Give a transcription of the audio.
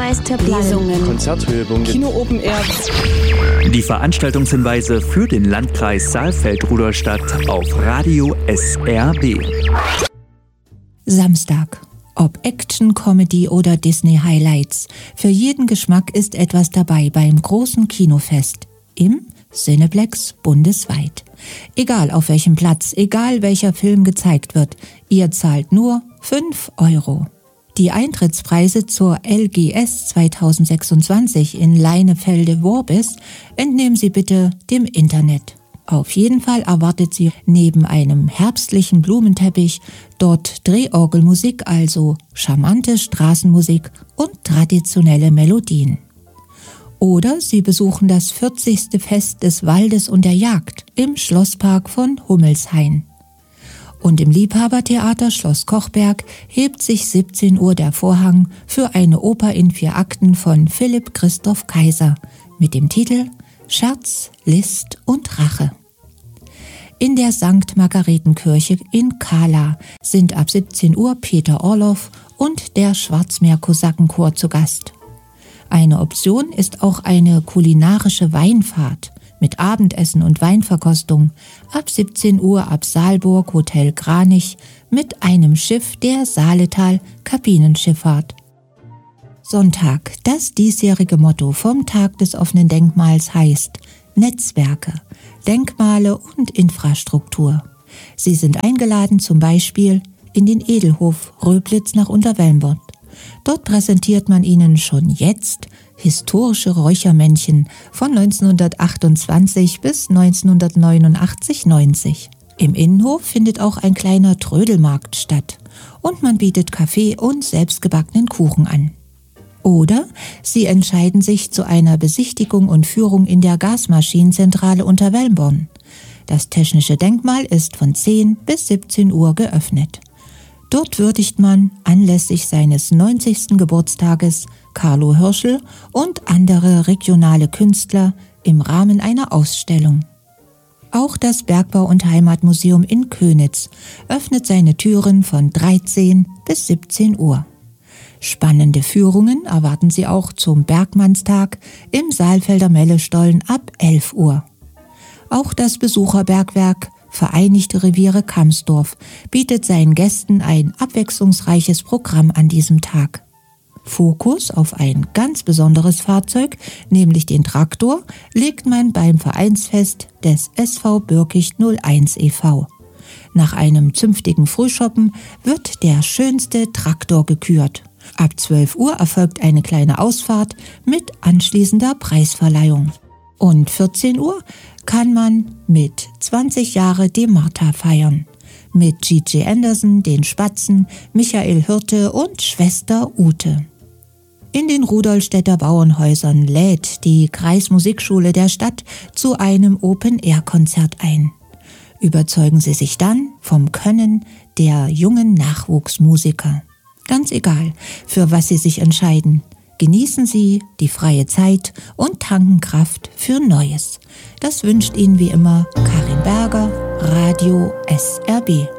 Masterplan, Lesungen, Konzerthörungen, Kino Open Air. Die Veranstaltungshinweise für den Landkreis Saalfeld-Rudolstadt auf Radio SRB. Samstag. Ob Action, Comedy oder Disney Highlights. Für jeden Geschmack ist etwas dabei beim großen Kinofest im Cineplex bundesweit. Egal auf welchem Platz, egal welcher Film gezeigt wird, ihr zahlt nur 5 €. Die Eintrittspreise zur LGS 2026 in Leinefelde-Worbis entnehmen Sie bitte dem Internet. Auf jeden Fall erwartet Sie neben einem herbstlichen Blumenteppich dort Drehorgelmusik, also charmante Straßenmusik und traditionelle Melodien. Oder Sie besuchen das 40. Fest des Waldes und der Jagd im Schlosspark von Hummelshain. Und im Liebhabertheater Schloss Kochberg hebt sich 17 Uhr der Vorhang für eine Oper in 4 Akten von Philipp Christoph Kaiser mit dem Titel Scherz, List und Rache. In der St. Margaretenkirche in Kahla sind ab 17 Uhr Peter Orloff und der Schwarzmeer-Kosakenchor zu Gast. Eine Option ist auch eine kulinarische Weinfahrt mit Abendessen und Weinverkostung ab 17 Uhr ab Saalburg Hotel Kranich mit einem Schiff der Saaletal Kabinenschifffahrt. Sonntag, das diesjährige Motto vom Tag des offenen Denkmals heißt Netzwerke, Denkmale und Infrastruktur. Sie sind eingeladen zum Beispiel in den Edelhof Röblitz nach Unterwelmbert. Dort präsentiert man Ihnen schon jetzt historische Räuchermännchen von 1928 bis 1989-90. Im Innenhof findet auch ein kleiner Trödelmarkt statt und man bietet Kaffee und selbstgebackenen Kuchen an. Oder Sie entscheiden sich zu einer Besichtigung und Führung in der Gasmaschinenzentrale Unterwelmbonn. Das technische Denkmal ist von 10 bis 17 Uhr geöffnet. Dort würdigt man anlässlich seines 90. Geburtstages Carlo Hirschl und andere regionale Künstler im Rahmen einer Ausstellung. Auch das Bergbau- und Heimatmuseum in Könitz öffnet seine Türen von 13 bis 17 Uhr. Spannende Führungen erwarten Sie auch zum Bergmannstag im Saalfelder Mellestollen ab 11 Uhr. Auch das Besucherbergwerk Vereinigte Reviere Kamsdorf bietet seinen Gästen ein abwechslungsreiches Programm an diesem Tag. Fokus auf ein ganz besonderes Fahrzeug, nämlich den Traktor, legt man beim Vereinsfest des SV Birkicht 01 e.V. Nach einem zünftigen Frühschoppen wird der schönste Traktor gekürt. Ab 12 Uhr erfolgt eine kleine Ausfahrt mit anschließender Preisverleihung. Und 14 Uhr kann man mit 20 Jahre De Marta feiern. Mit Gigi Anderson, den Spatzen, Michael Hirte und Schwester Ute. In den Rudolstädter Bauernhäusern lädt die Kreismusikschule der Stadt zu einem Open-Air-Konzert ein. Überzeugen Sie sich dann vom Können der jungen Nachwuchsmusiker. Ganz egal, für was Sie sich entscheiden. Genießen Sie die freie Zeit und tanken Kraft für Neues. Das wünscht Ihnen wie immer Karin Berger, Radio SRB.